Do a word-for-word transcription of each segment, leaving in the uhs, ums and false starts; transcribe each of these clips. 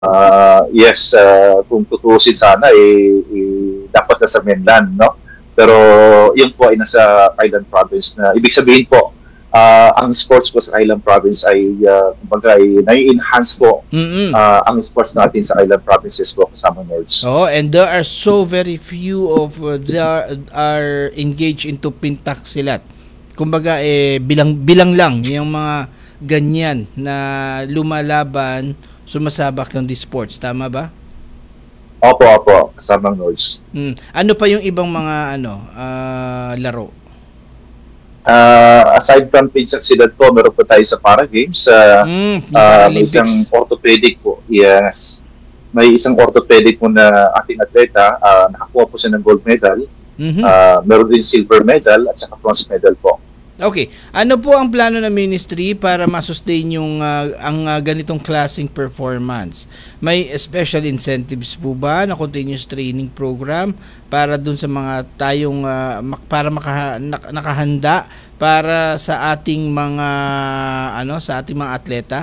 Uh, yes, uh, kung tutusin sana, eh, eh, dapat na sa mainland, no? Pero yun po ay nasa island province na. Ibig sabihin po, uh, ang sports po sa island province ay, uh, kumbaga, ay nai-enhance po Mm. uh, ang sports natin sa island provinces po kasama Nords. Oh, and there are so very few of uh, that are engaged into pencaksilat. Kumbaga eh bilang bilang lang yung mga ganyan na lumalaban, sumasabak ng di sports, tama ba? Opo, opo, kasama Nords. Mm. Ano pa yung ibang mga ano ah, laro? Uh, aside from Pencaksilat po, meron po tayo sa para games. Uh, Mm, yung uh, may isang Paralympics. orthopedic po. Yes. May isang orthopedic po na ating atleta. Uh, nakakuha po siya ng gold medal. Mhm. Uh, meron din silver medal at saka bronze medal po. Okay. Ano po ang plano ng ministry para ma-sustain yung ah, ang ah, ganitong klaseng performance? May special incentives po ba na continuous training program para dun sa mga tayong ah, mak- para maka, nak- nakahanda para sa ating mga ano sa ating mga atleta?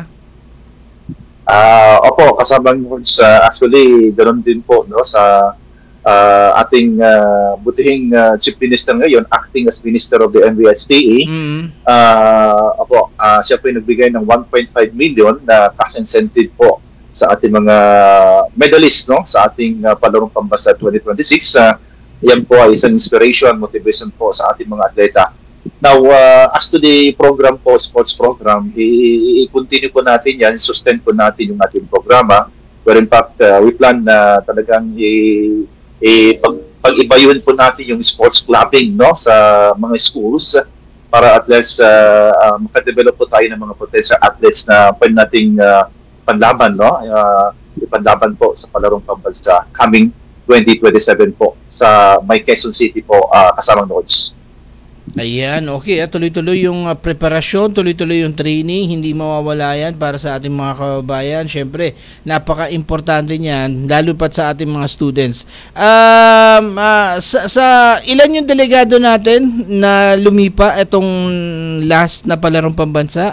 Ah, opo, kasama mo sa actually ganoon din po no sa ah, ating ah, butihing ah, chief minister ngayon acting as minister of the M V H T E. Mm. Ah, opo, ah, siya po yung nagbigay ng one point five million na cash incentive po sa ating mga medalist no sa ating ah, palarong pambasa twenty twenty-six. Ah, yan po ay isang inspiration, motivation po sa ating mga atleta. Now, uh, as to the program po, sports program, i- i-continue po natin yan, sustain po natin yung ating programa. Where in fact, uh, we plan na talagang i- i- pag, pag-ibayuhin po natin yung sports clubbing no, sa mga schools para at least uh, uh, makadevelop po tayo ng mga potential athletes na pwede nating uh, panlaban, no? Uh, ipanlaban po sa palarong pambansa coming twenty twenty-seven po sa May Quezon City po, uh, kasamang Nodes. Ayan, okay. At tuloy-tuloy yung ah, preparasyon, tuloy-tuloy yung training, hindi mawawala yan para sa ating mga kababayan. Siyempre, napaka-importante niyan, lalo pat sa ating mga students. Um, ah, sa, sa ilan yung delegado natin na lumipa itong last na palarong pambansa?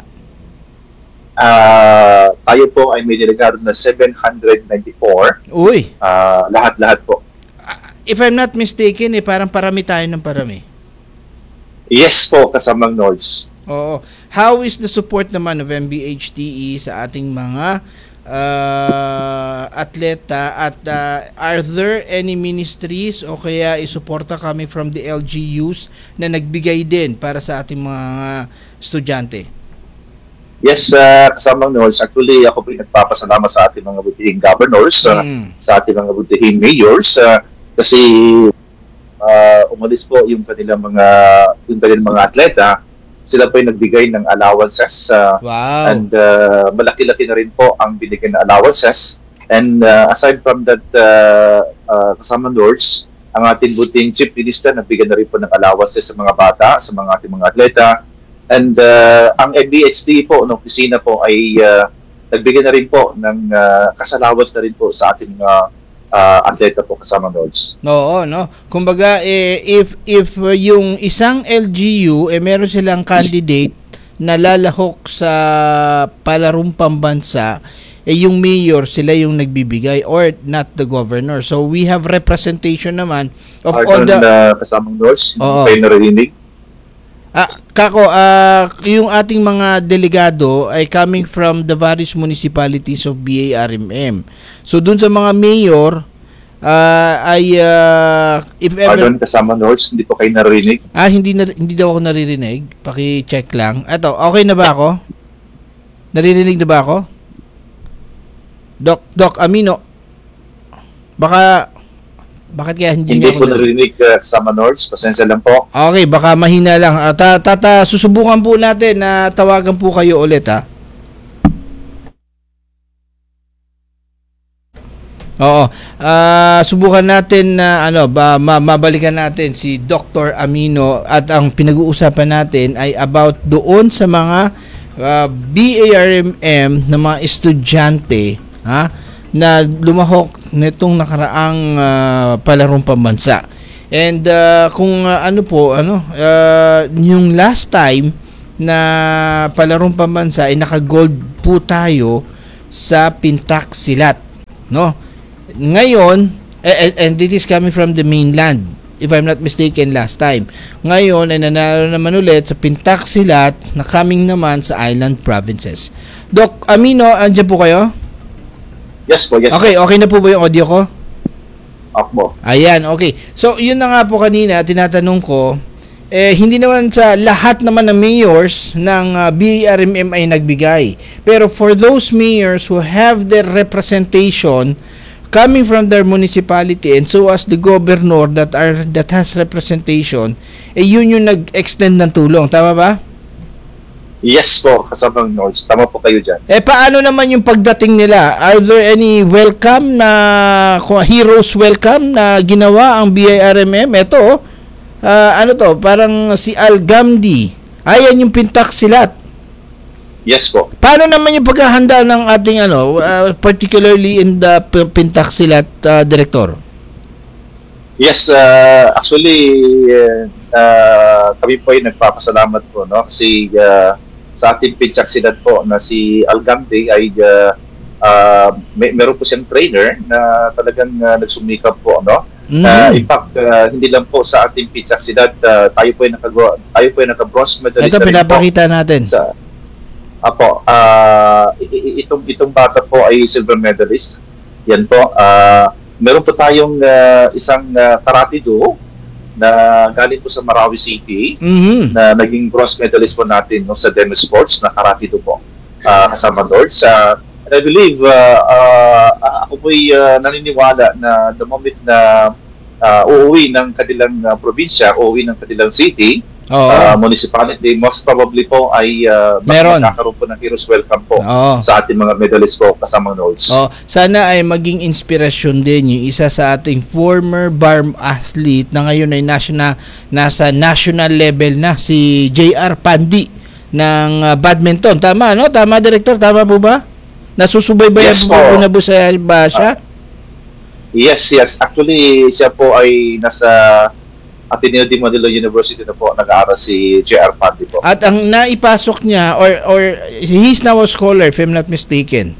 Ah, tayo po ay may delegado na seven hundred ninety-four. Uy, Ah, lahat-lahat po. if I'm not mistaken, eh, parang parami tayo ng parami. Yes po, kasamang Nords. Oo. How is the support naman of M B H T E sa ating mga uh, atleta at uh, are there any ministries o kaya isuporta kami from the L G Us na nagbigay din para sa ating mga estudyante? Yes, uh, kasamang Nords. Actually, ako po yung nagpapasalamat sa ating mga butihing governors, uh, Mm. sa ating mga butihing mayors, uh, kasi uh, umalis po yung kanilang mga yung kanilang mga atleta. Sila po yung nagbigay ng allowances. Uh, Wow. And uh, malaki-laki na rin po ang binigyan na allowances. And uh, aside from that, uh, uh, kasama Lords, ang ating buting chief minister nagbigyan na rin po ng allowances sa mga bata, sa mga ating mga atleta. And uh, ang M B H D po, ng opisina po, ay uh, nagbigay na rin po ng uh, kasalawas na rin po sa ating mga uh, atleta po kasama Lords. Oo, no. Kumbaga eh, if if uh, yung isang L G U eh meron silang candidate na lalahok sa palarong pambansa, eh yung mayor sila yung nagbibigay or not the governor. So we have representation naman of all Pardon, the uh, kasamang Lords, Oo. kayo narinig. Ah, kako, ah, yung ating mga delegado ay coming from the various municipalities of B A R M M. So dun sa mga mayor ah, ay ah, if ever Pardon, kasama Lords, hindi po kayo narinig. ah hindi na, hindi daw ako naririnig. Paki-check lang. Eto, okay na ba ako? Naririnig na ba ako? Doc Doc Amino. Baka bakit kaya hindi, Hindi niya ako po nar- narinig uh, kasama Lords, pasensya lang po. Okay, baka mahina lang. Ah, ta, tata, susubukan po natin na tawagan po kayo ulit, ha? Oo. Ah, subukan natin na ano, ba ma- mabalikan natin si Doctor Amino at ang pinag-uusapan natin ay about doon sa mga ah, B A R M M na mga estudyante, ha, na lumahok nitong nakaraang ah, palarong pambansa. And ah, kung ah, ano po, ano, ah, yung last time na palarong pambansa ay naka-gold po tayo sa Pencaksilat. no? Ngayon, and, and this is coming from the mainland, if I'm not mistaken last time. Ngayon ay nanalo naman ulit sa Pintaksilat na coming naman sa island provinces. Doc Amino, andiyan po kayo? Yes po, yes. Okay, okay na po ba yung audio ko? Opo. Ayan, okay. So, yun na nga po kanina, tinatanong ko, eh, hindi naman sa lahat naman ng mayors ng uh, B A R M M ay nagbigay. Pero for those mayors who have their representation coming from their municipality and so as the governor that are that has representation, eh yun yung nag-extend ng tulong. Tama ba? Yes po, kasamang Nords. Tama po kayo dyan. Eh, paano naman yung pagdating nila? Are there any welcome na, heroes welcome na ginawa ang B I R M M? Ito, uh, ano to, parang si Al Gamdi. Ayan yung Pintaksilat. Yes po. Paano naman yung paghahanda ng ating, ano, uh, particularly in the Pintaksilat, uh, Director? Yes, uh, actually, uh, uh, kami po ay nagpapasalamat po, no? Kasi, uh, sa ating Pintaksilat po na si Algamde ay uh, uh, may, meron po siyang trainer na talagang uh, nagsumikap po, no? Mm-hmm. Uh, in fact, uh, hindi lang po sa ating Pintaksilat, uh, tayo po ay naka tayo po ay naka-bronze medalist. Ito pinapakita natin. Sa, apo, uh, itong itong bata po ay silver medalist. Yan po. Uh, meron po tayong uh, isang uh, karate duo na galing po sa Marawi City, mm-hmm. na naging bronze medalist po natin, no, sa Demo Sports na karate do po, uh, kasama Lords. Uh, and I believe, uh, uh, ako po'y uh, naniniwala na the moment na uh, uuwi ng kanilang uh, probinsya, uuwi ng kanilang city, uh, municipality, most probably po ay uh, magkakaroon po ng heroes welcome po Oo. sa ating mga medalist po kasamang Lords. Oh, sana ay maging inspirasyon din yung isa sa ating former B A R M athlete na ngayon ay national, nasa national level na, si J R Pandi ng uh, badminton. Tama, no? Tama, Director? Tama po ba? Nasusubaybayan yes, po po na po sa ba siya? Uh, yes, yes. Actually, siya po ay nasa Ateneo de Manila University na po nag-aaral si J R Pandi po. At ang naipasok niya, or or he's now a scholar, if I'm not mistaken.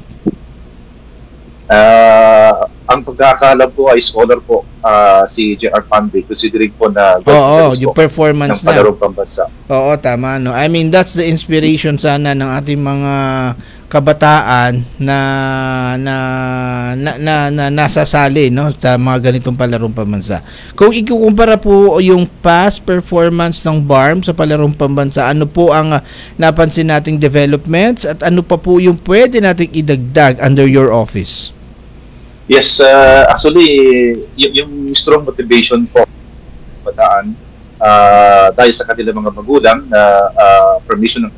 Uh, ang pagkakalam po ay scholar po uh, si J R Pandi, considering po na Oo, oh, yung performance ng palarong pambansa. Oo, tama, no. I mean, that's the inspiration sana ng ating mga kabataan na na na, na, na nasasali, no, sa mga ganitong palarong pambansa. Kung ikukumpara po yung past performance ng B A R M sa palarong pambansa, ano po ang uh, napansin nating developments at ano pa po yung pwede nating idagdag under your office? Yes, uh, actually, y- yung strong motivation po kabataan uh, dahil sa kanilang mga magulang na uh, permission ng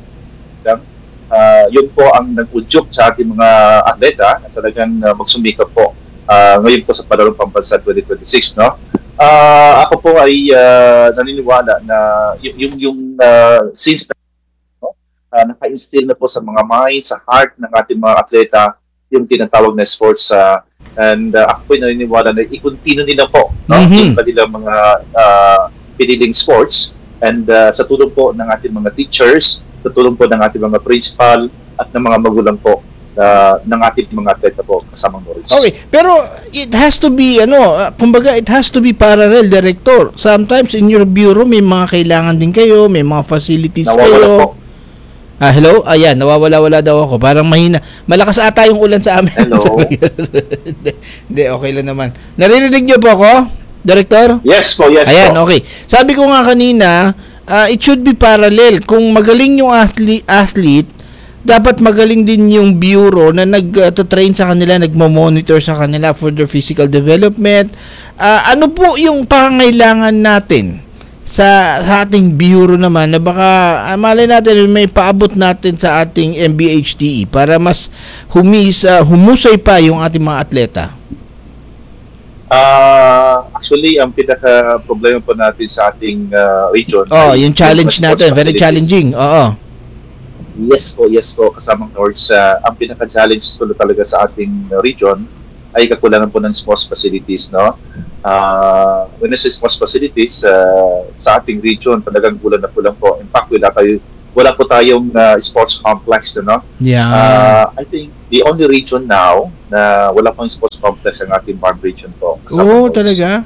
uh, yun po ang nag-udyok sa ating mga atleta na talagang uh, magsumikap po uh, ngayon po sa palarong pambansa twenty twenty-six, no? Uh, ako po ay uh, naniniwala na y- yung yung uh, since no, uh, naka-instill na po sa mga mind, sa heart ng ating mga atleta yung tinatawag na sports, uh, and uh, ako po ay naniniwala na i-continue nila po, no, mm-hmm. yung kanilang mga uh, piniling sports, and uh, sa tulong po ng ating mga teachers, sa tulong po ng ating mga principal at ng mga magulang po uh, ng ating mga atleta po kasamang Nords. Okay, pero it has to be, ano, uh, kumbaga it has to be parallel, Director. Sometimes in your bureau may mga kailangan din kayo, may mga facilities Nawawala kayo. Po. Ah, hello? Ayan, nawawala-wala daw ako. Parang mahina. Malakas ata yung ulan sa amin. Hello? Hindi, okay lang naman. Naririnig niyo po ako, Director? Yes po, yes Ayan, po. okay. Sabi ko nga kanina, uh, it should be parallel. Kung magaling yung athlete, athlete dapat magaling din yung bureau na nag-train sa kanila, nagmo-monitor sa kanila for their physical development. Uh, ano po yung pangangailangan natin sa, sa ating bureau naman na baka uh, malay natin may paabot natin sa ating M B H T E para mas humis, uh, humusay pa yung ating mga atleta? Uh, actually, ang pinaka-problema po natin sa ating uh, region. Oh, yung challenge natin, very challenging. Oo. Yes po, yes po, kasamang Nords. Uh, ang pinaka-challenge po talaga sa ating uh, region ay kakulangan po ng sports facilities, no? Uh, when I say sports facilities, uh, sa ating region, talagang kulang na kulang po. In fact, wala tayo, wala po tayong uh, sports complex, you know? Yeah. Uh, I think the only region now na wala pang sports complex ang ating farm region po. Oo, oh, talaga?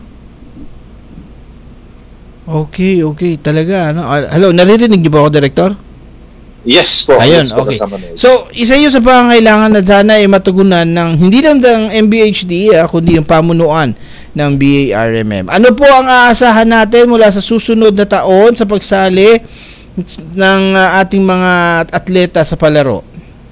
Okay, okay. Talaga, ano? Hello, naririnig niyo ba ako, Director? Yes po. Ayun, yes po, okay. kasama So, isa yun sa pangangailangan na sana ay matugunan ng hindi lang ng M B H D, ah, kundi yung pamunuan ng B A R M M. Ano po ang aasahan natin mula sa susunod na taon sa pagsali ng uh, ating mga atleta sa palaro?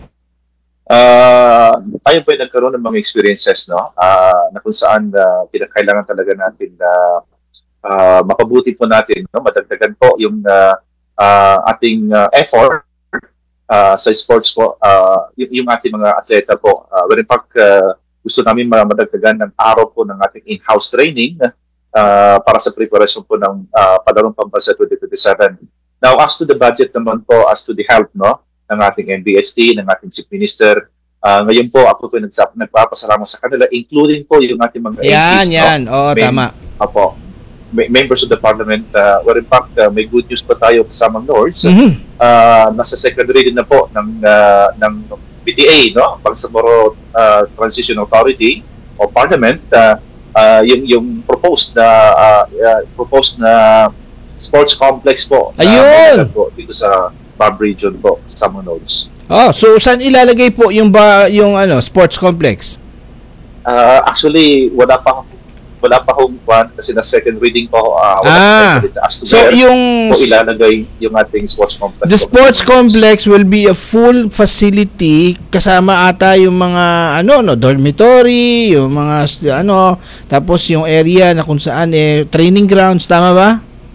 Uh, tayo po ay nagkaroon ng mga experiences, no? Uh, na kung saan uh, pinakailangan talaga natin na uh, makabuti po natin, no? Madagdagan po yung uh, uh, ating uh, effort Uh, sa sports po, uh, yung, yung ating mga atleta po. Uh, well, in fact, uh, gusto namin madagdagan ng araw po ng ating in-house training uh, para sa preparation po ng uh, Palarong Pambansa twenty twenty-seven. Now, as to the budget naman po, as to the help, no, ng ating M B S T, ng ating Chief Minister, uh, ngayon po, ako po nagsap, nagpapasalamat sa kanila, including po yung ating mga yan, M Ps. Yan, no? oo, Mem- tama. Apo. Members of the parliament, uh, where in fact, uh, may good news pa tayo kasamang Nords. Mm-hmm. Uh, nasa secondary din na po ng, uh, ng P T A, no? Bangsamoro uh, Transition Authority o Parliament, uh, uh, yung, yung proposed na, uh, uh, proposed na sports complex po. Ayun! Na, po, dito sa Bab Region po, kasamang Nords. Oh, so saan ilalagay po yung, ba, yung ano, sports complex? Uh, actually, wala pa wala pa home one kasi na second reading po uh, ah, so yung po ilalagay yung ating sports complex. The sports complex will be a full facility kasama ata yung mga ano no dormitory, yung mga ano, tapos yung area na kung saan eh training grounds, tama ba?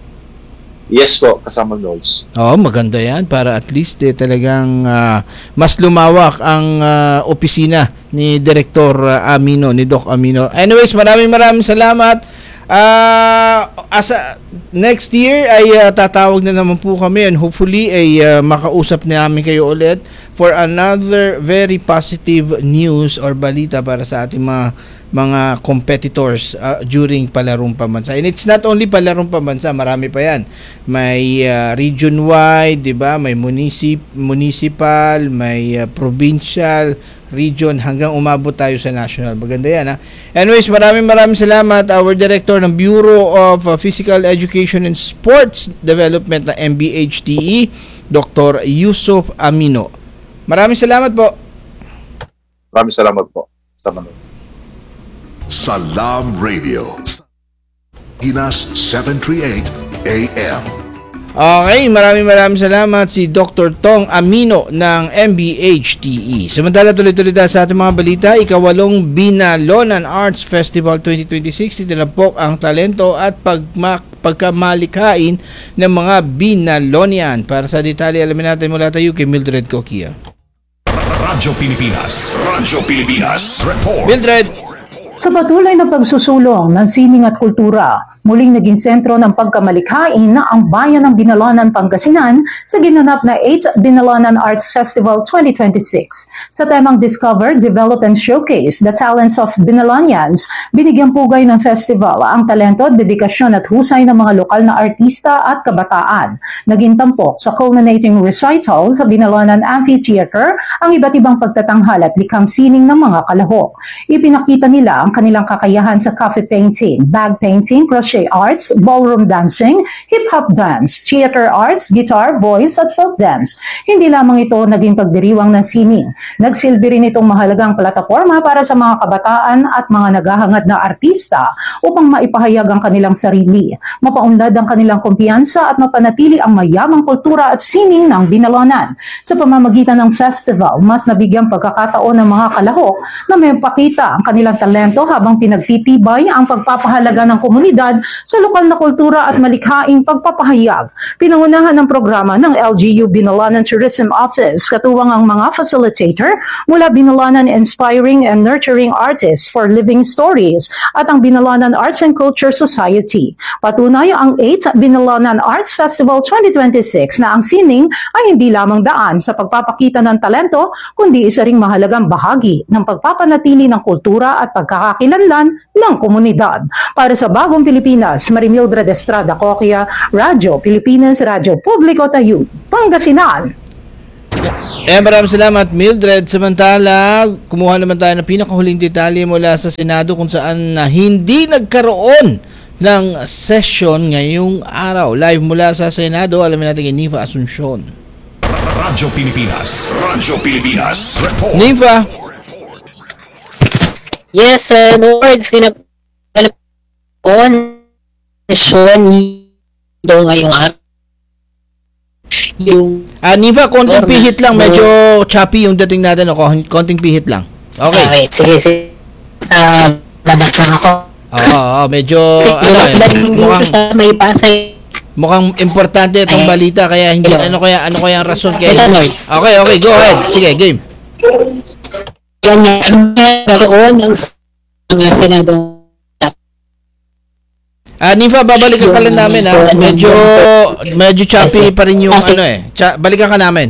Yes po, kasama notes. Oo, maganda yan para at least eh, talagang uh, mas lumawak ang uh, opisina ni Director uh, Amino, ni Doc Amino. Anyways, maraming maraming salamat. Uh, as a, next year ay uh, tatawag na naman po kami and hopefully ay uh, makausap namin kayo ulit for another very positive news or balita para sa ating mga mga competitors uh, during Palarong Pambansa. And it's not only Palarong Pambansa, marami pa yan. May uh, region-wide, 'di ba? May municip, municipal, may uh, provincial, region, hanggang umabot tayo sa national. Maganda yan, ha? Anyways, maraming maraming salamat our Director ng Bureau of uh, Physical Education and Sports Development na M B H D E, Doctor Yusuf Amino. Maraming salamat po. Maraming salamat po. Salamat. Salam Radio, Pinas seven thirty-eight A M. Okay, maraming maraming salamat si Doctor Tong Amino ng M B H D E. Samantala, tuloy-tuloy tayo sa ating mga balita. Ikawalong Binalonan Arts Festival twenty twenty-six, itinampok ang talento at pagmak pagkamalikhain ng mga Binalonian. Para sa detalye, alamin natin mula tayo kay Mildred Coquia. Radyo Pilipinas, Radyo Pilipinas, Report. Mildred. Sa patuloy na pagsusulong ng sining at kultura, muling naging sentro ng pagkamalikhain na ang bayan ng Binalonan, Pangasinan sa ginanap na eighth Binalonan Arts Festival twenty twenty-six. Sa temang Discover, Develop and Showcase the Talents of Binalonians, binigyang pugay ng festival ang talento, dedikasyon at husay ng mga lokal na artista at kabataan. Naging tampok sa culminating recital sa Binalonan Amphitheater ang iba't ibang pagtatanghal at likhang sining ng mga kalahok. Ipinakita nila ang kanilang kakayahan sa coffee painting, bag painting, crochet arts, ballroom dancing, hip-hop dance, theater arts, guitar, voice at folk dance. Hindi lamang ito naging pagdiriwang ng sining. Nagsilbi rin itong mahalagang plataforma para sa mga kabataan at mga naghahangad na artista upang maipahayag ang kanilang sarili, mapaunlad ang kanilang kumpiyansa at mapanatili ang mayamang kultura at sining ng Binalonan. Sa pamamagitan ng festival, mas nabigyang pagkakataon ng mga kalahok na may pakita ang kanilang talento habang pinagtitibay ang pagpapahalaga ng komunidad sa lokal na kultura at malikhaing pagpapahayag. Pinangunahan ng programa ng L G U Binalonan Tourism Office, katuwang ang mga facilitator mula Binalonan Inspiring and Nurturing Artists for Living Stories at ang Binalonan Arts and Culture Society. Patunay ang eighth Binalonan Arts Festival twenty twenty-six na ang sining ay hindi lamang daan sa pagpapakita ng talento, kundi isa ring mahalagang bahagi ng pagpapanatili ng kultura at pagkakakilanlan ng komunidad. Para sa Bagong Pilipinas Pilipinas, Marimildred Estrada Coquia, Radyo Pilipinas, Radyo Publiko Tayo, Pangasinan. Eh, maraming salamat, Mildred. Samantala, kumuha naman tayo ng pinakahuling detalye mula sa Senado kung saan na hindi nagkaroon ng session ngayong araw. Live mula sa Senado, alamin natin kay Nifa Asuncion. Radyo Pilipinas. Radyo Pilipinas. Report. Nifa. Yes, sir. No words. Kinapalapon. Session daw ngayong araw. Yung... Ah, Nifa, konting pihit lang. Medyo choppy yung dating natin. O, konting pihit lang. Okay. Ah, wait. Sige, sige. Uh, labas lang ako. Oo, oh, oh, medyo... Sige, ano eh, mukhang... sa may pasay. Mukhang importante itong Ay, balita kaya hindi hello. ano kaya ano kaya ang rason kaya. Hello. Okay, okay, go ahead. Sige, game. Yan nga, ang nagkaroon ng mga senado. Ah, Nifa, babalikan ka lang namin ha. Medyo medyo choppy pa rin yung ano eh. Cha- balikan ka namin.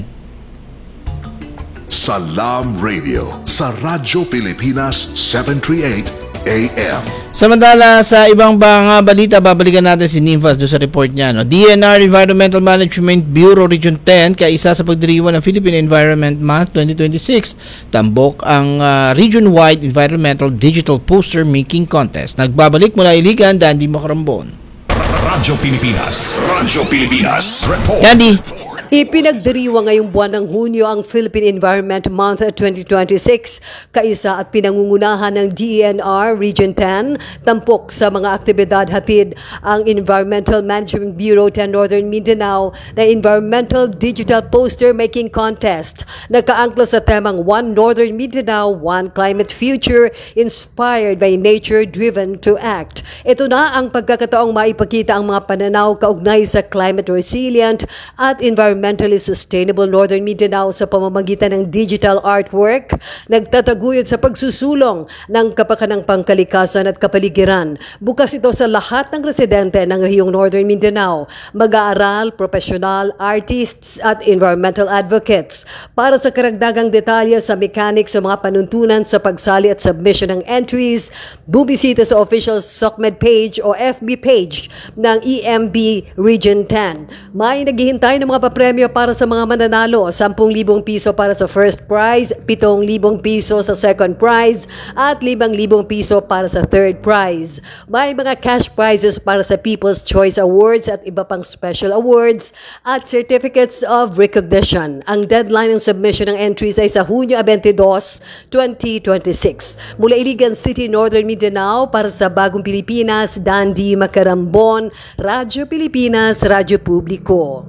Salam Radio sa Radyo Pilipinas seven thirty-eight A M. Samantala sa ibang mga balita, babalikan natin si Nifa doon sa report niya. No? D N R Environmental Management Bureau Region ten, kaisa sa pagdiriwang ng Philippine Environment Month twenty twenty-six, tambok ang uh, region-wide environmental digital poster making contest. Nagbabalik mula Iligan, Dandy Macarambon. Radyo Pilipinas. Radyo Pilipinas. Report. Dandy. Ipinagdiriwang ngayong buwan ng Hunyo ang Philippine Environment Month twenty twenty-six, kaisa at pinangungunahan ng D E N R Region ten, tampok sa mga aktibidad hatid ang Environmental Management Bureau ten Northern Mindanao na Environmental Digital Poster Making Contest. Nagkaangkla sa temang One Northern Mindanao, One Climate Future, Inspired by Nature, Driven to Act. Ito na ang pagkakataong maipakita ang mga pananaw kaugnay sa climate resilient at environmental Environmentally Sustainable Northern Mindanao sa pamamagitan ng digital artwork, nagtataguyod sa pagsusulong ng kapakanang pangkalikasan at kapaligiran. Bukas ito sa lahat ng residente ng rehiyong Northern Mindanao, mag-aaral, profesional, artists at environmental advocates. Para sa karagdagang detalye sa mechanics sa mga panuntunan sa pagsali at submission ng entries, bubisita sa official SOCMED page o F B page ng E M B Region ten. May naghihintay ng mga papremyo para sa mga mananalo, sampung libong piso para sa first prize, pitong libong piso sa second prize, at limang libong piso para sa third prize. May mga cash prizes para sa People's Choice Awards at iba pang special awards at certificates of recognition. Ang deadline ng submission ng entries ay sa Hunyo twenty-dos, twenty twenty-six. Mula Iligan City, Northern Mindanao, para sa Bagong Pilipinas, Dandy Macarambon, Radyo Pilipinas, Radyo Publiko.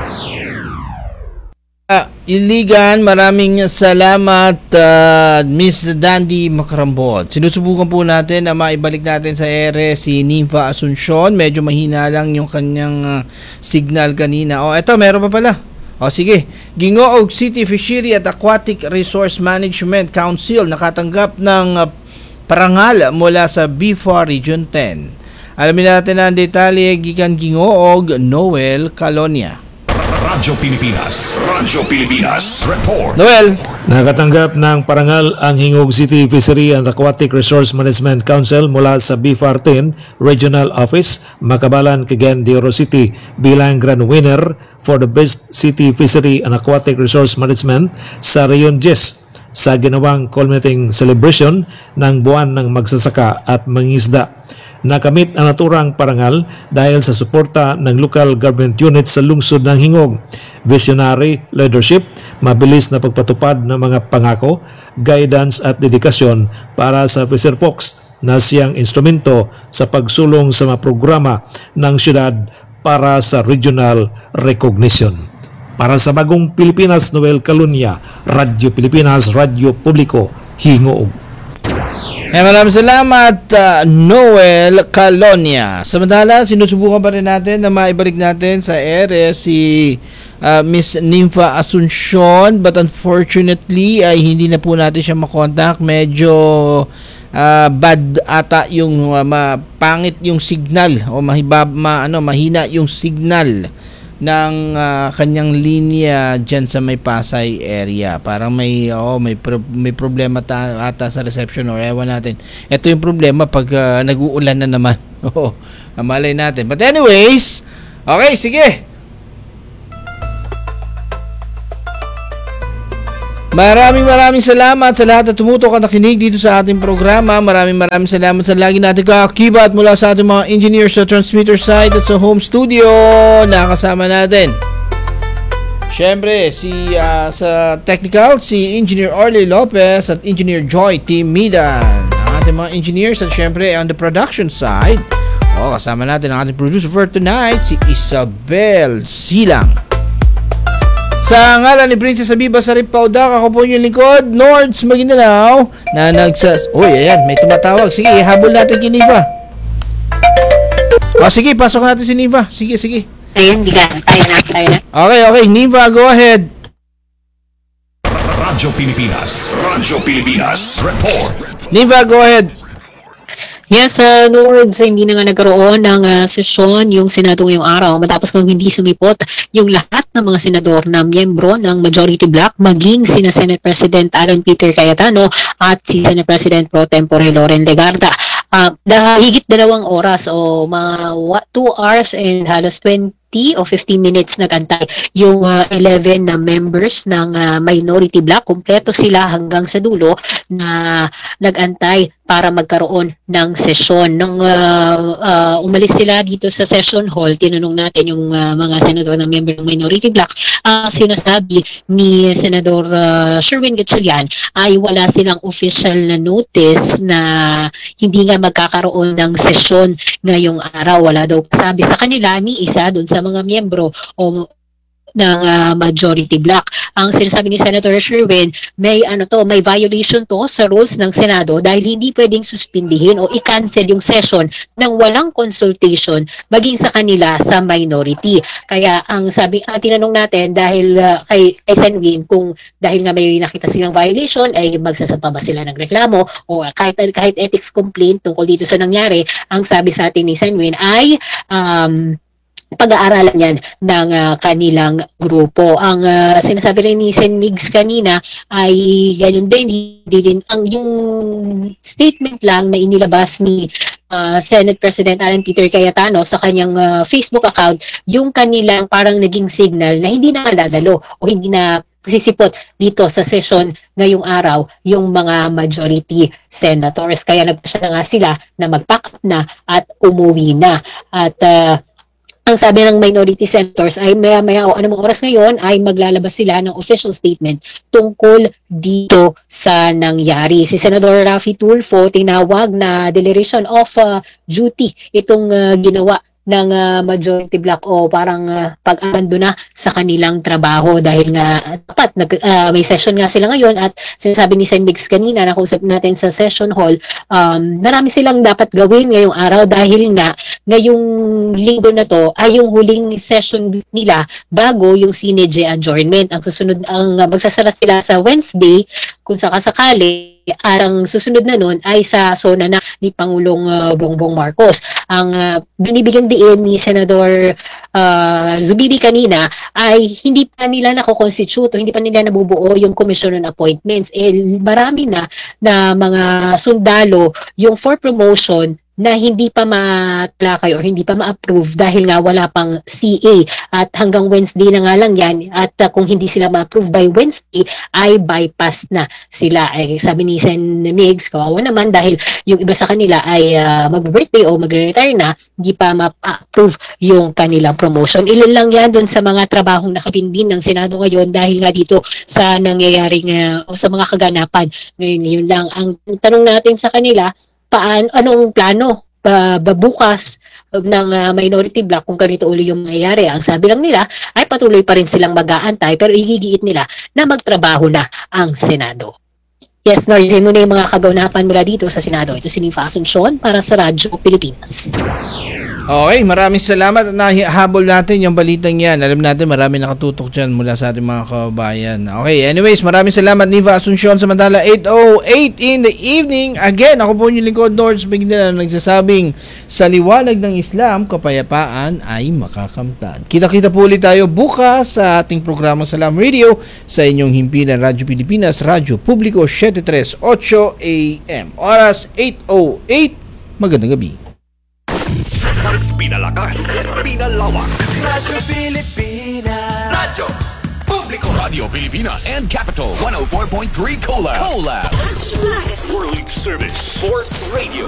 Uh, Iligan, maraming salamat uh, Miss Dandy Macarambon. Sinusubukan po natin na maibalik natin sa ere si Nifa Asuncion. Medyo mahina lang yung kanyang uh, signal kanina. O, eto, meron pa pala. O, sige. Gingoog City Fishery at Aquatic Resource Management Council nakatanggap ng uh, parangal mula sa B F A R Region ten. Alamin natin ang detalye gikan Gingoog Noel Calonia. Radyo Pilipinas. Radyo Pilipinas. Report. Noel. Nakatanggap ng parangal ang Hingog City Fishery and Aquatic Resource Management Council mula sa B F A R ten Regional Office, Makabalan, Cagayan de Oro City bilang grand winner for the Best City Fishery and Aquatic Resource Management sa Region ten sa ginawang culminating celebration ng buwan ng magsasaka at mangingisda. Nakamit ang naturang parangal dahil sa suporta ng local government units sa lungsod ng Hingog, visionary leadership, mabilis na pagpatupad ng mga pangako, guidance at dedikasyon para sa Fisher Folks na siyang instrumento sa pagsulong sa mga programa ng syudad para sa regional recognition. Para sa Bagong Pilipinas, Noel Calonia, Radyo Pilipinas, Radyo Publiko, Hingog. Eh, maraming salamat, uh, Noel Calonia. Samantala, sinusubukan pa rin natin na maibalik natin sa ere si uh, Miss Nifa Asuncion, but unfortunately ay hindi na po natin siya makontak. Medyo uh, bad ata yung uh, mapangit yung signal o mahibab, ma, ano, mahina yung signal ng uh, kanyang linya dyan sa may Pasay area. Parang may oh, may pro- may problema ta- ata sa reception or ewan natin. Ito yung problema pag uh, nag-uulan na naman. Oo, malay natin. But anyways, okay, sige. Maraming maraming salamat sa lahat na tumutok at nakinig dito sa ating programa. Maraming maraming salamat sa lagi natin kakakibat mula sa ating mga engineers sa transmitter side at sa home studio. Nakasama natin. Siyempre, si, uh, sa technical, si Engineer Orly Lopez at Engineer Joy Timidan. Ang ating mga engineers at siyempre on the production side. O, kasama natin ang ating producer for tonight, si Isabel Silang. Sa ngalan ni Princess Abiba Sarip Paudak, ako po yung lingkod, Nords Maguindanao, na nagsas... Uy, ayan, may tumatawag. Sige, habol natin kay Niva. O, sige, pasok natin si Niva. Sige, sige. Ayun, di ka. Tayo na, tayo na. Okay, okay. Niva, go ahead. Radyo Pilipinas. Radyo Pilipinas. Report. Niva, go ahead. Yes, uh, no words, hindi na nga nagkaroon ng uh, sesyon yung Senado ngayong araw matapos kung hindi sumipot yung lahat ng mga senador na miyembro ng Majority Bloc, maging sina Senate President Alan Peter Cayetano at si Senate President Pro Tempore Loren Legarda. Uh, da, higit dalawang oras o mga two hours and halos twenty o fifteen minutes nagantay yung uh, eleven na members ng uh, Minority Bloc. Kompleto sila hanggang sa dulo na nagantay para magkaroon ng sesyon. Nung uh, uh, umalis sila dito sa session hall, tinanong natin yung uh, mga senador na member ng Minority Bloc. Ang uh, sinasabi ni Senador uh, Sherwin Gatchalian ay wala silang official na notice na hindi nga magkakaroon ng sesyon ngayong araw. Wala daw sabi sa kanila ni isa doon sa mga miyembro o ng uh, Majority Bloc. Ang sinasabi ni Senator Sherwin, may ano to, may violation to sa rules ng Senado dahil hindi pwedeng suspindihin o i-cancel yung session nang walang consultation maging sa kanila sa minority. Kaya ang sabi, uh, tinanong natin dahil uh, kay, kay Senwin kung dahil nga may nakita silang violation ay magsasampa ba sila ng reklamo o kahit kahit ethics complaint tungkol dito sa nangyari. Ang sabi sa atin ni Senwin ay um, pag-aaralan yan ng uh, kanilang grupo. Ang uh, sinasabi rin ni Sen Migs kanina ay ganyan din, hindi din ang yung statement lang na inilabas ni uh, Senate President Alan Peter Cayetano sa kanyang uh, Facebook account, yung kanilang parang naging signal na hindi na dadalo o hindi na sisipot dito sa session ngayong araw yung mga majority senators. Kaya nagpasya na nga sila na mag-pack up na at umuwi na. At uh, ang sabi ng minority senators ay maya maya o anong oras ngayon ay maglalabas sila ng official statement tungkol dito sa nangyari. Si Senador Raffy Tulfo tinawag na declaration of uh, duty itong uh, ginawa ng uh, Majority Bloc o parang uh, pag-abandona sa kanilang trabaho dahil nga dapat nag, uh, may session nga sila ngayon at sinasabi ni Sen Migs kanina na kausap natin sa session hall, um, marami silang dapat gawin ngayong araw dahil nga ngayong linggo na to ay yung huling session nila bago yung Sine-J adjournment. Ang susunod, ang uh, magsasara sila sa Wednesday kung sakasakali, ang susunod na nun ay sa zona na ni Pangulong uh, Bongbong Marcos. Ang uh, binibigyan diin ni Senador uh, Zubiri kanina ay hindi pa nila nako-constitute o hindi pa nila nabubuo yung commission on appointments. Eh, marami na na mga sundalo yung for promotion na hindi pa matalakay or hindi pa ma-approve dahil nga wala pang C A at hanggang Wednesday na nga lang yan at uh, kung hindi sila ma-approve by Wednesday ay bypass na sila. Ay, sabi ni Sen Migs, kawawa naman dahil yung iba sa kanila ay uh, mag-birthday o mag-retire na, hindi pa ma-approve yung kanilang promotion. Ilan lang yan dun sa mga trabahong nakapinbin ng Senado ngayon dahil nga dito sa nangyayaring uh, o sa mga kaganapan. Ngayon, yun lang. Ang tanong natin sa kanila, paano, anong plano uh, bukas ng uh, Minority Bloc kung ganito uli yung mangyayari. Ang sabi lang nila ay patuloy pa rin silang mag-aantay pero igigiit nila na magtrabaho na ang Senado. Yes, Norris, muna yung mga kaganapan mula dito sa Senado. Ito si Nifa Asuncion para sa Radyo Pilipinas. Okay, maraming salamat at nahabol natin yung balitang yan. Alam natin marami nakatutok dyan mula sa ating mga kababayan. Okay, anyways, maraming salamat Niva Asuncion. Samantala, eight oh eight in the evening. Again, ako po yung lingkod Nords Maguindanao na nagsasabing sa liwanag ng Islam, kapayapaan ay makakamtan. Kita-kita po ulit tayo bukas sa ating programang Salam Radio sa inyong himpilan Radyo Pilipinas, Radyo Publiko seven thirty-eight a m. Oras eight oh eight. Magandang gabi. Mas pinalakas, pinalawak. Radyo Pilipinas. Radyo Publiko. Radio Pilipinas and Capital one oh four point three Cola. Cola. World Service Sports Radio.